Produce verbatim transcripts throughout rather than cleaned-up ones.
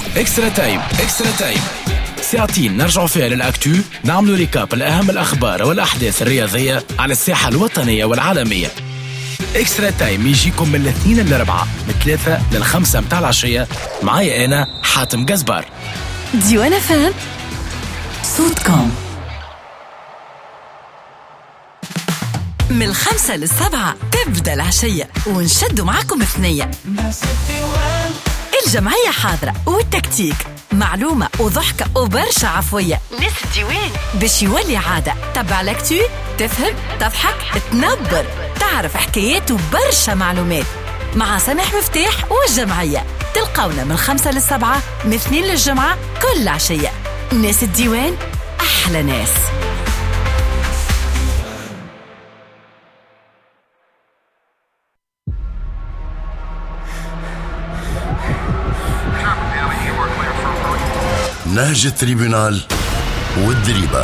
اكسترا تايم. اكسترا تايم ساعتين نرجعوا فيها للأكتو، نعملوا ريكاب الأهم الأخبار والأحداث الرياضية على الساحة الوطنية والعالمية. اكسترا تايم يجيكم من الاثنين للأربعة، من ثلاثة للخمسة متاع العشية. معايا أنا حاتم جزبار. ديوانا فان صوتكم من الخمسة للسبعة تبدأ العشية ونشدوا معاكم ثنية. الجمعية حاضرة والتكتيك، معلومة وضحكة وبرشا عفوية. ناس الديوان باش يولي عادة. تبع لكتو، تفهم، تضحك، تنبر، تعرف حكايات وبرشا معلومات مع سماح مفتاح والجمعية. تلقونا من الخمسة للسبعة، من اثنين للجمعة كل عشية. ناس الديوان أحلى ناس. نهج التريبونال والدريبة.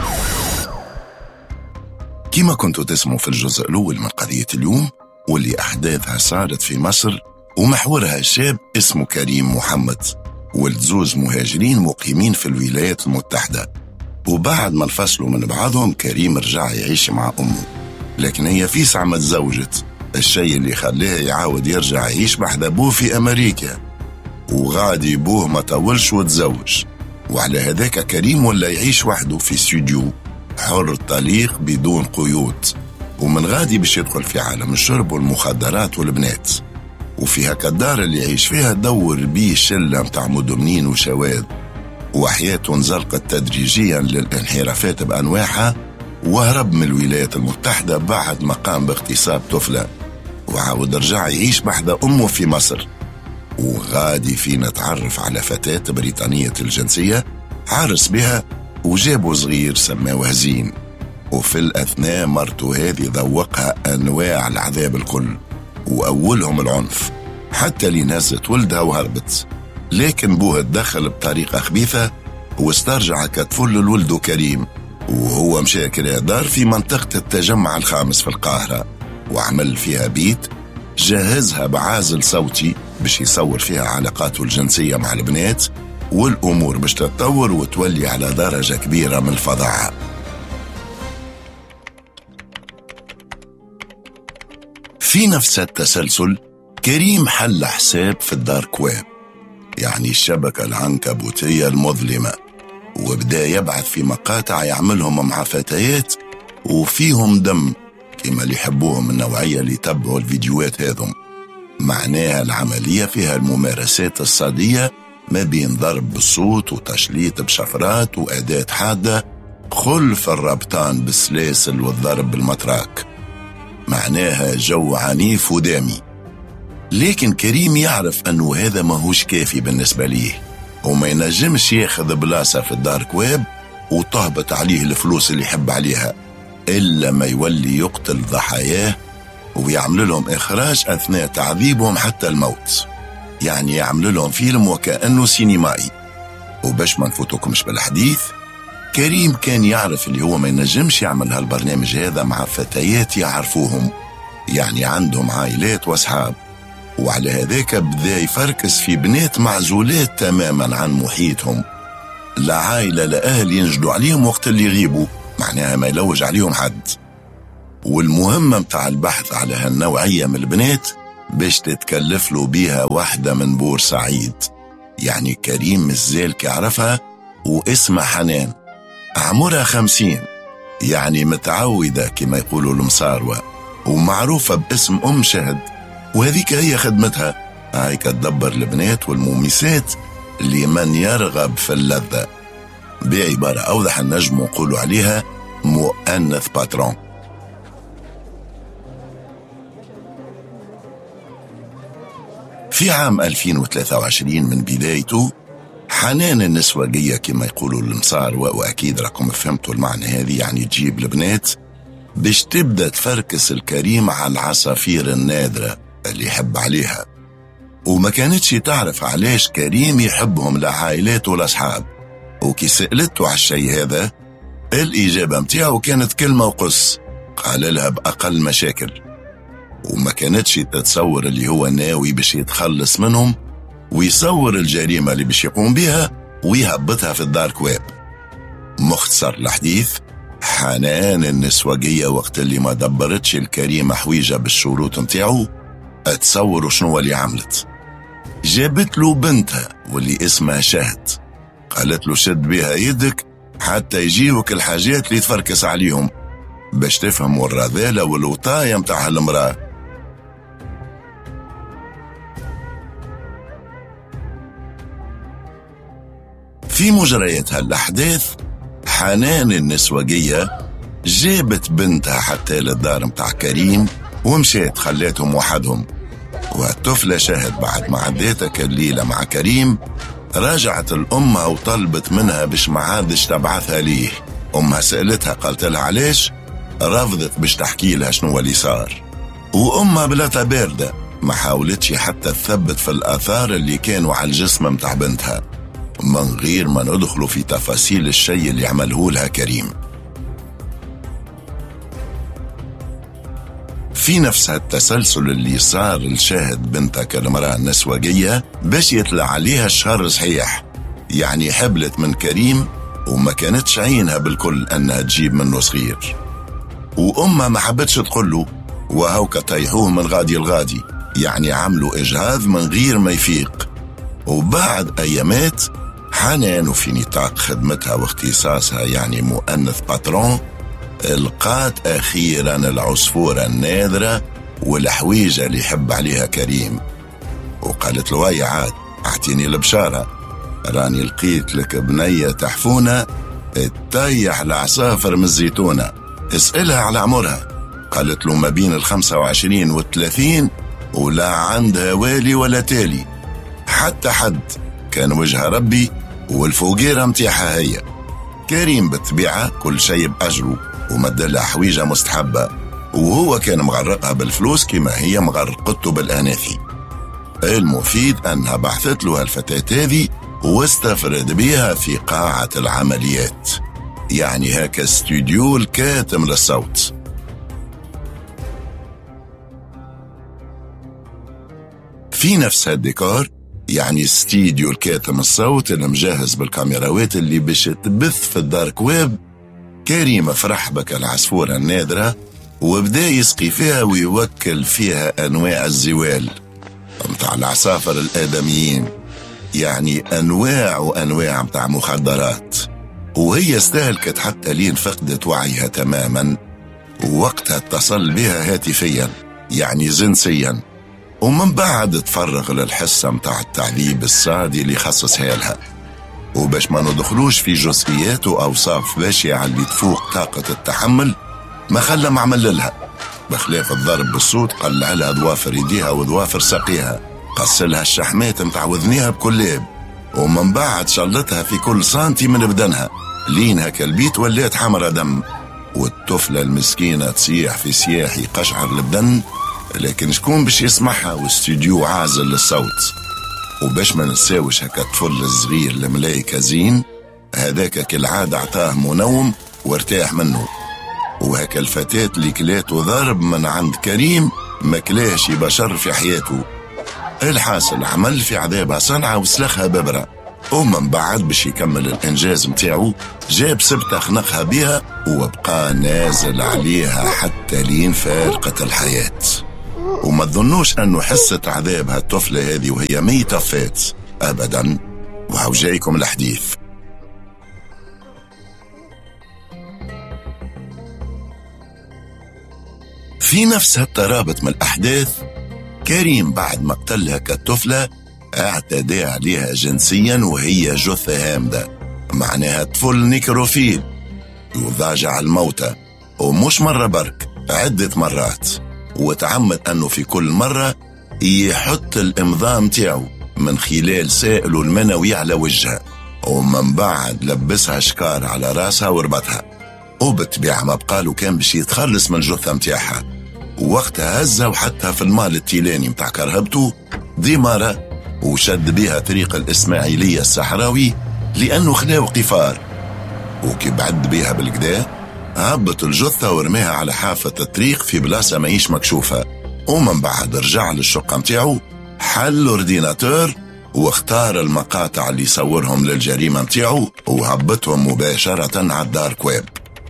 كما كنتوا تسمعوا في الجزء الأول من قضية اليوم، واللي أحداثها صارت في مصر ومحورها شاب اسمه كريم محمد، ولد زوج مهاجرين مقيمين في الولايات المتحدة. وبعد ما انفصلوا من بعضهم كريم رجع يعيش مع أمه، لكن هي في ساعة ما تزوجت، الشيء اللي خلاه يعاود يرجع يعيش بحد أبوه في أمريكا. وغادي بوه ما طولش وتزوج، وعلى هذاك كريم ولا يعيش وحده في استوديو حر طليق بدون قيود، ومن غادي باش يدخل في عالم الشرب والمخدرات والبنات. وفي هكا الدار اللي يعيش فيها دور بيه شلة متاع مدمنين وشواذ، وحياته انزلقت تدريجيا للانحرافات بأنواعها، وهرب من الولايات المتحدة بعد ما قام باغتصاب طفلة، وعاود رجع يعيش بحد أمه في مصر. وغادي فينا نتعرف على فتاة بريطانية الجنسية عارس بها وجابوا صغير سماه هزين، وفي الأثناء مرته هذه ذوقها أنواع العذاب الكل، وأولهم العنف، حتى اللي نازت ولدها وهربت. لكن بوها تدخل بطريقة خبيثة واسترجع كتفل لولده كريم، وهو مشى كده دار في منطقة التجمع الخامس في القاهرة، وعمل فيها بيت جهزها بعازل صوتي باش يصور فيها علاقاته الجنسية مع البنات، والأمور باش تتطور وتولي على درجة كبيرة من الفظاعة. في نفس التسلسل كريم حل حساب في الدارك ويب، يعني الشبكة العنكبوتية المظلمة، وبدأ يبعث في مقاطع يعملهم مع فتيات وفيهم دم كما اللي يحبوهم النوعية اللي يتبعوا الفيديوهات هذم. معناها العملية فيها الممارسات الصادية ما بين ضرب بالصوت وتشليط بشفرات وأداة حادة، خلف الربطان بالسلاسل والضرب بالمطراك. معناها جو عنيف ودامي. لكن كريم يعرف أنه هذا ما هوش كافي بالنسبة ليه، وما ينجمش ياخذ بلاصة في الدارك ويب وتهبط عليه الفلوس اللي يحب عليها، إلا ما يولي يقتل ضحاياه ويعمل لهم إخراج أثناء تعذيبهم حتى الموت، يعني يعمل لهم فيلم وكأنه سينمائي. وباش ما نفوتوكمش بالحديث، كريم كان يعرف اللي هو ما ينجمش يعمل هالبرنامج هذا مع فتيات يعرفوهم، يعني عندهم عائلات وأصحاب، وعلى هذاك بدأ يفركس في بنات معزولات تماما عن محيطهم، لا عائلة لا أهل ينجدوا عليهم وقت اللي يغيبوا، معناها ما يلوج عليهم حد. والمهمة متاع البحث على هالنوعية من البنات باش تتكلف له بيها واحدة من بورسعيد، يعني كريم مازال كيعرفها، واسمها حنان، عمرها خمسين، يعني متعودة كما يقولوا المصاروة، ومعروفة باسم أم شهد، وهذيك هي خدمتها، هاي كتدبر البنات والمومسات لمن يرغب في اللذة. بعبارة أوضح النجم وقولوا عليها مؤنث باترون. في عام ألفين وثلاثة وعشرين من بدايته، حنان النسوجية كما يقولوا المصار، وأكيد راكم فهمتوا المعنى هذه، يعني تجيب البنات باش تبدأ تفركس الكريم على العصافير النادرة اللي يحب عليها. وما كانتش تعرف علاش كريم يحبهم لعائلات والأصحاب، وكي سألته على الشيء هذا الإجابة متاعه كانت كلمة وقص، قال لها بأقل مشاكل، وما كانتش تتصور اللي هو ناوي باش يتخلص منهم ويصور الجريمة اللي باش يقوم بها ويهبطها في الدارك ويب. مختصر الحديث، حنان النسوجية وقت اللي ما دبرتش الكريمة حويجة بالشروط متاعو، اتصوروا شنو اللي عملت. جابت له بنتها واللي اسمها شهد، قالت له شد بها يدك حتى يجيوك الحاجات اللي تفركس عليهم باش تفهموا الرذالة والوطاية متاع هالمرأة. في مجريات هالأحداث، حنان النسوجية جابت بنتها حتى للدار متاع كريم ومشيت خلاتهم وحدهم. والطفلة شهد بعد ما عديتك الليلة مع كريم راجعت الأمها وطلبت منها باش ما عادش تبعثها ليه. أمها سألتها قالت لها علاش، رفضت باش تحكي لها شنو اللي صار. وأمها بلاتها باردة ما حاولتش حتى تثبت في الآثار اللي كانوا على الجسم متاع بنتها، من غير ما ندخلوا في تفاصيل الشيء اللي عمله لها كريم. في نفس هالتسلسل اللي صار لشاهد بنتك المرأة النسوجية باش يطلع عليها الشهر صحيح، يعني حبلت من كريم وما كانتش عينها بالكل أنها تجيب منه صغير، وأمها ما حبتش تقوله وهوك طيحوه من غادي الغادي، يعني عملوا إجهاض من غير ما يفيق. وبعد أيامات حنان وفي نطاق خدمتها واختصاصها يعني مؤنث باترون، لقات أخيرا العصفورة النادرة والحويجة اللي يحب عليها كريم، وقالت له يا عاد اعطيني البشارة، راني لقيت لك بنية تحفونة تطيح العصافر من الزيتونة، اسألها على عمرها. قالت له ما بين الخمسة وعشرين والثلاثين، ولا عندها والي ولا تالي، حتى حد كان وجه ربي والفوقيرة متيحها هي. كريم بالطبيعة كل شيء بأجره ومدلها حويجة مستحبة، وهو كان مغرقها بالفلوس كما هي مغرقته بالأناثي. المفيد أنها بعثت له هالفتاة هذه واستفرد بها في قاعة العمليات، يعني هكا استوديو الكاتم للصوت. في نفس هالديكور، يعني استوديو الكاتم الصوت اللي مجهز بالكاميراوات اللي باش تبث في الدارك ويب، كريم فرح بك العصفورة النادرة وبدأ يسقي فيها ويوكل فيها أنواع الزوال متاع العصافر الآدميين، يعني أنواع وأنواع متاع مخدرات، وهي استهلكت حتى لين فقدت وعيها تماما. ووقتها اتصل بها هاتفيا يعني جنسيا، ومن بعد تفرغ للحصة متاع التعذيب الصادي اللي خصصها لها. وباش ما ندخلوش في جزئيات وأوصاف بشعة اللي تفوق طاقة التحمل، ما خلى معمل لها بخلاف الضرب بالصوت، قلع لها ضوافر يديها وضوافر ساقيها، قصلها الشحمات متاع وذنيها بكلاب، ومن بعد شلتها في كل سانتي من بدنها لين هكا البيت ولات حمرة دم. والطفلة المسكينة تصيح في سياح يقشعر البدن، لكن شكون باش يسمعها واستوديو عازل للصوت. وباش ما نساوش هكا الطفل الصغير الملايكة زين هذاك كالعادة عطاه منوم وارتاح منه، وهكا الفتاة اللي كلاته ضرب من عند كريم ما كلاش بشر في حياته. الحاصل عمل في عذابها صنعة وسلخها ببرة، ومن بعد باش يكمل الإنجاز متاعه جاب سبتة خنقها بها وبقى نازل عليها حتى لين فارقة الحياة. وما تظنوش أنه حست عذاب هالطفلة هذه وهي ميتة فات أبدا. وهو جايكم الحديث. في نفس هالترابط من الأحداث، كريم بعد ما قتلها كالطفلة اعتدى عليها جنسيا وهي جثة هامدة، معناها طفل نيكروفيل يضاجع الموتى، ومش مرة برك عدة مرات. وتعمد أنه في كل مرة يحط الإمضاء متاعه من خلال سائله المنوي على وجهها، ومن بعد لبسها شكار على راسها وربطها. وبالطبيعة ما بقاله كان باش يتخلص من الجثة متاعها، ووقتها هزها وحطها في المال التيلاني متاع كرهبته ديمارة، وشد بها طريق الإسماعيلية الصحراوي لأنه خلاو قفار. وكي بعد بها بالكدا هبط الجثة ورميها على حافة الطريق في بلاصة ماهيش مكشوفة. ومن بعد رجع للشقة متاعه، حل الاورديناتور واختار المقاطع اللي يصورهم للجريمة متاعو وهبطهم مباشرة على الدارك ويب.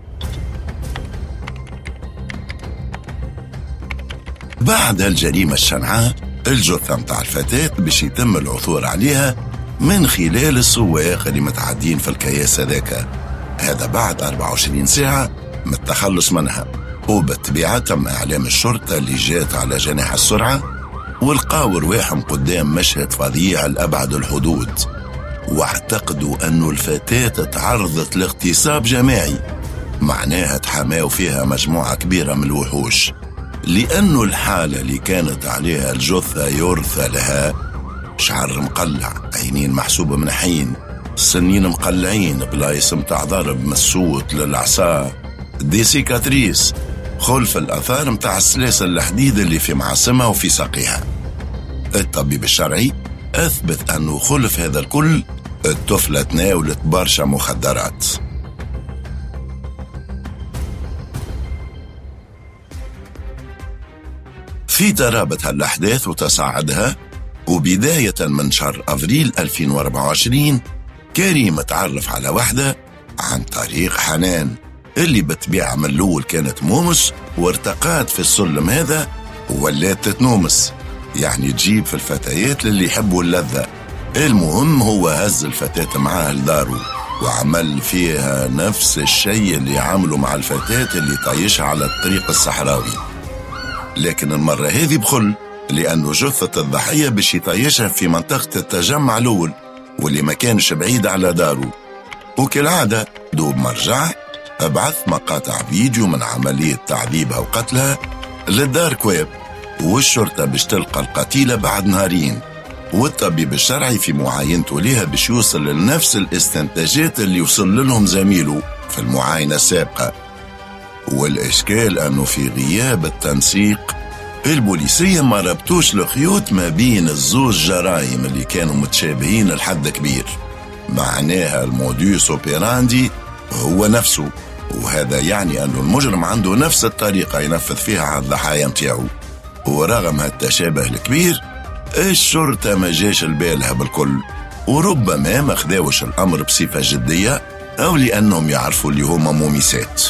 بعد الجريمة الشنعاء الجثة متاع الفتاة باش يتم العثور عليها من خلال السواق اللي متعدين في الكياس هذاك، هذا بعد أربعة وعشرين ساعة من التخلص منها. وبالطبيعة تم إعلام الشرطة اللي جات على جناح السرعة ولقاو رواحهم قدام مشهد فظيع لأبعد الحدود، واعتقدوا أنه الفتاة تعرضت لاغتصاب جماعي، معناها تحماو فيها مجموعة كبيرة من الوحوش، لأنه الحالة اللي كانت عليها الجثة يرثى لها شعر مقلع، عينين محسوبة منحين، سنين مقلعين، بلايص متاع ضرب مسوت للعصا، دي سيكاتريس، خلف الأثار متاع السلاسل الحديد اللي في معاصمها وفي ساقيها. الطبيب الشرعي أثبت أنه خلف هذا الكل الطفلة تناولت برشا مخدرات. في ترابة هالأحداث وتصاعدها، وبداية من شهر أفريل ألفين وأربعة وعشرين كريم تعرف على واحدة عن طريق حنان اللي بالطبيعة من الأول كانت مومس، وارتقات في السلم هذا وولات تتنومس، يعني تجيب في الفتيات اللي يحبوا اللذة. المهم هو هز الفتاة معاه لداره وعمل فيها نفس الشيء اللي عمله مع الفتاة اللي طايشها على الطريق الصحراوي، لكن المرة هذه بخل، لأنه جثة الضحية باش يطايشها في منطقة التجمع الأول واللي ما كانش بعيد على داره. وكالعادة دوب مرجع أبعث مقاطع فيديو من عملية تعذيبها وقتلها للدارك ويب، والشرطة باش تلقى القتيلة بعد نهارين، والطبيب الشرعي في معاينته ليها باش يوصل لنفس الاستنتاجات اللي وصل لهم زميله في المعاينة السابقة. والإشكال أنه في غياب التنسيق البوليسية ما ربطوش الخيوط ما بين الزوج جرائم اللي كانوا متشابهين لحد كبير، معناها الموديوس اوبيراندي هو نفسه، وهذا يعني أنه المجرم عنده نفس الطريقة ينفذ فيها على الضحايا متاعو. ورغم هالتشابه الكبير الشرطة ما جاش البالها بالكل، وربما ما خداوش الأمر بصفة جدية أو لأنهم يعرفوا اللي هما موميسات.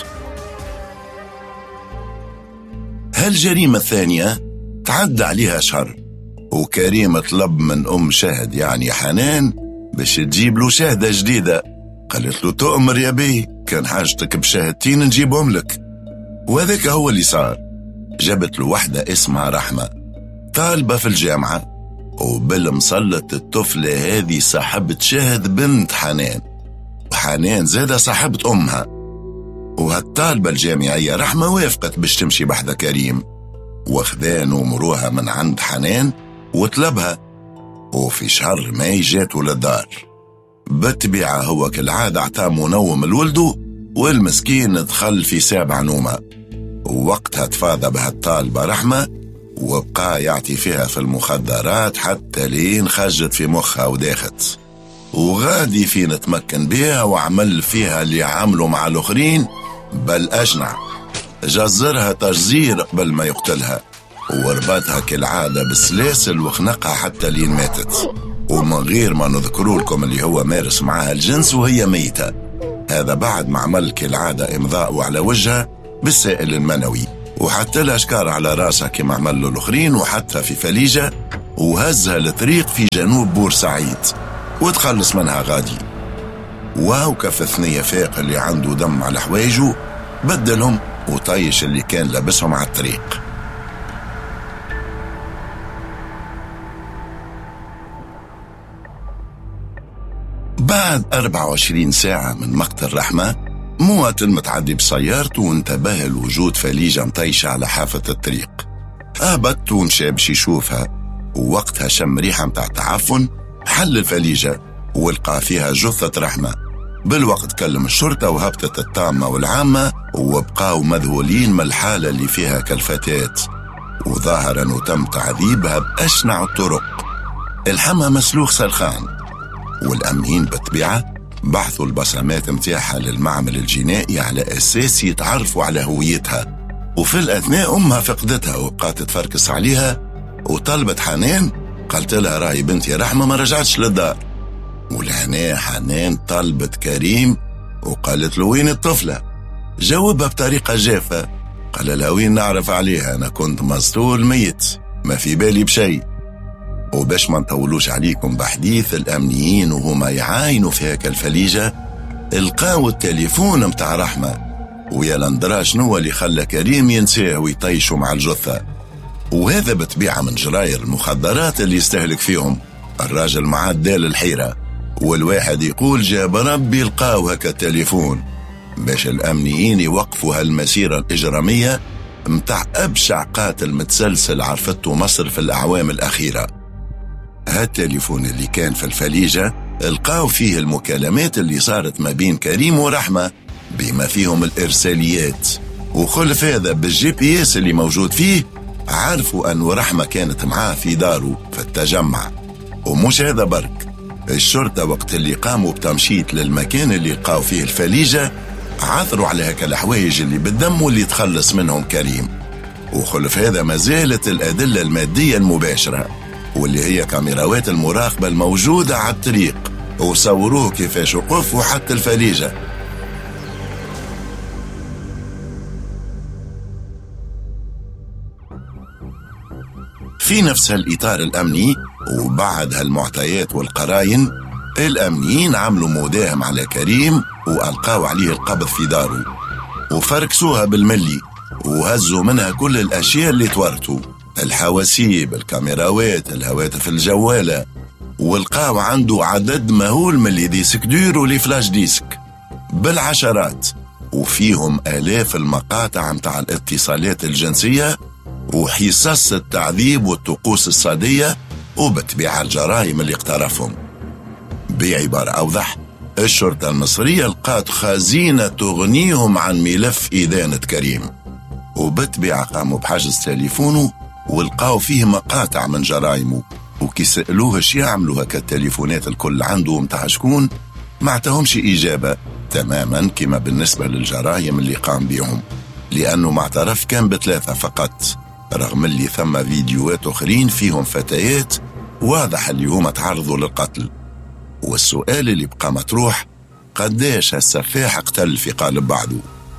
هالجريمة الثانية تعدى عليها شهر، وكريم طلب من أم شهد يعني حنان باش تجيب له شهدة جديدة. قالت له تؤمر يا بي، كان حاجتك بشهدتين نجيبهم لك. وذاك هو اللي صار، جابت له واحدة اسمها رحمة طالبة في الجامعة، وبالمسلط الطفلة هذه صاحبة شهد بنت حنان، وحنان زادة صاحبة أمها. وهالطالبة الجامعية رحمة وافقت باش تمشي بحذا كريم، واخذان ومروها من عند حنان وطلبها. وفي شهر ماي جاتوا للدار، بالطبيعة هو كالعادة اعطاه منوم لولده، والمسكين دخل في سابع نومة. ووقتها تفاضى بهالطالبة رحمة وبقى يعطي فيها في المخدرات حتى لين خجت في مخها وداخت، وغادي في نتمكن بها وعمل فيها اللي عملوا مع الآخرين، بل أجنع جزرها تجزير قبل ما يقتلها، وربطها كالعادة بالسلاسل وخنقها حتى لين ماتت، ومن غير ما نذكروا لكم اللي هو مارس معها الجنس وهي ميتة. هذا بعد ما عمل كالعادة إمضاء على وجهها بالسائل المنوي، وحتى لها شكار على راسها كما عمل له الآخرين، وحتى في فليجة وهزها لطريق في جنوب بورسعيد وتخلص منها غادي. وهو كف ثنية فاق اللي عنده دم على حوايجه بدلهم وطيش اللي كان لابسهم على الطريق. بعد أربعة وعشرين ساعة من مقتل رحمة، مواطن متعدي بسيارته وانتبه لوجود فليجة مطيشة على حافة الطريق. هبط ومشى باش يشوفها، ووقتها شم ريحة متاع تعفن، حل الفليجة ولقى فيها جثة رحمة. بالوقت كلم الشرطة وهبطت الطامة والعامة، وبقاو مذهولين من الحالة اللي فيها كالفتاة، وظاهرا أنه تم تعذيبها بأشنع الطرق. الحمى مسلوخ سلخان، والأمنين بالطبيعة بحثوا البصمات متاعها للمعمل الجنائي على أساس يتعرفوا على هويتها. وفي الأثناء أمها فقدتها وبقات تفركس عليها، وطلبت حنان قالت لها راهي بنتي رحمة ما رجعتش للدار. ولهنا حنان طلبت كريم وقالت له وين الطفلة؟ جاوبها بطريقة جافة، قال لها وين نعرف عليها، أنا كنت مسطول ميت ما في بالي بشيء. وباش ما نطولوش عليكم بحديث، الأمنيين وهما يعاينوا في هكا الفليجة القاو التليفون متاع رحمة، ويا لندرا شنو اللي خلى كريم ينساه ويطيشوا مع الجثة. وهذا بتبيعة من جراير المخدرات اللي يستهلك فيهم الراجل معدل الحيرة. والواحد يقول جاب ربي لقاو هكا التليفون باش الأمنيين يوقفوا هالمسيرة الإجرامية متاع أبشع قاتل متسلسل عرفته مصر في الأعوام الأخيرة. هالتليفون اللي كان في الفليجة القاو فيه المكالمات اللي صارت ما بين كريم ورحمة بما فيهم الإرساليات، وخلف هذا بالجي بي اس اللي موجود فيه عرفوا أن رحمة كانت معاه في داره في التجمع. ومش هذا برك، الشرطة وقت اللي قاموا بتمشيط للمكان اللي لقاو فيه الفليجة عثروا على هكا الحوايج اللي بالدم واللي تخلص منهم كريم. وخلف هذا ما زالت الأدلة المادية المباشرة واللي هي كاميراوات المراقبة الموجودة على الطريق، وصوروه كيفاش وقف وحتى الفليجة. في نفس هالإطار الأمني وبعد هالمعطيات والقراين، الأمنيين عملوا مداهم على كريم وألقاوا عليه القبض في داره وفركسوها بالملي وهزوا منها كل الأشياء اللي تورتوا، الحواسيب، الكاميراوات، الهواتف الجوالة، والقاوا عنده عدد مهول من اللي ديسك دور ولي فلاش ديسك بالعشرات، وفيهم آلاف المقاطع متاع الاتصالات الجنسية وحصص التعذيب والطقوس الصادية وبتبيع الجرائم اللي اقترفهم. بعبارة أوضح، الشرطة المصرية لقات خزينة تغنيهم عن ملف إدانة كريم، وبتبيع قاموا بحجز تليفونه ولقاو فيه مقاطع من جرائمه، وكي سألوه اش يعملوا هكا التليفونات الكل عنده متاع شكون ما عطاهمش إجابة تماما كما بالنسبة للجرائم اللي قام بيهم، لأنه معترف كان بثلاثة فقط، رغم اللي ثم فيديوهات أخرين فيهم فتيات واضح اللي هما تعرضوا للقتل. والسؤال اللي بقى مطروح، قداش هالسفاح قتل في قالب بعضه؟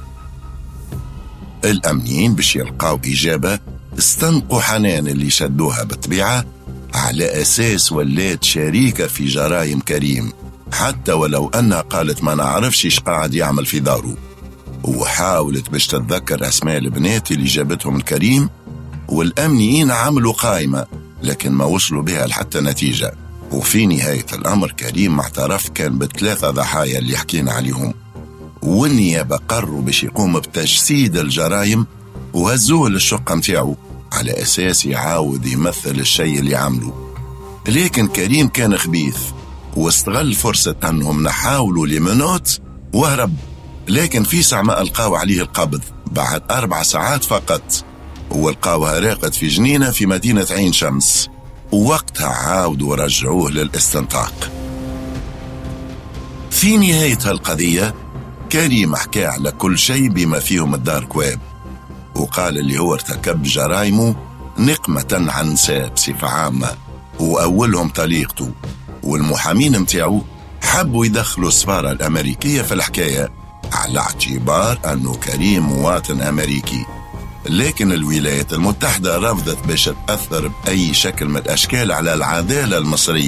الأمنيين باش يلقاو إجابة استنقوا حنان اللي شدوها بالطبيعة على أساس ولات شريكة في جرائم كريم، حتى ولو أنها قالت ما نعرفش إيش قاعد يعمل في داره، وحاولت باش تتذكر أسماء البنات اللي جابتهم الكريم. والأمنيين عملوا قائمة لكن ما وصلوا بها لحتى نتيجة. وفي نهاية الأمر كريم معترف كان بثلاثة ضحايا اللي حكينا عليهم، والنيابة قرروا باش يقوم بتجسيد الجرائم وهزوه للشقة متاعه على أساس يعاود يمثل الشيء اللي عمله. لكن كريم كان خبيث واستغل فرصة أنهم نحاولوا لمنوت وهرب، لكن في ساعة ما ألقاوا عليه القبض بعد أربع ساعات فقط، والقاوها راقد في جنينة في مدينة عين شمس، ووقتها عاودوا ورجعوه للاستنطاق. في نهاية هالقضية كريم حكى على كل شيء بما فيهم الدارك ويب، وقال اللي هو ارتكب جرائمه نقمة عن نساء بصفة عامة وأولهم طليقته، والمحامين متاعو حبوا يدخلوا السفارة الأمريكية في الحكاية على اعتبار أنه كريم مواطن أمريكي، لكن الولايات المتحدة رفضت باش تأثر بأي شكل من الأشكال على العدالة المصرية.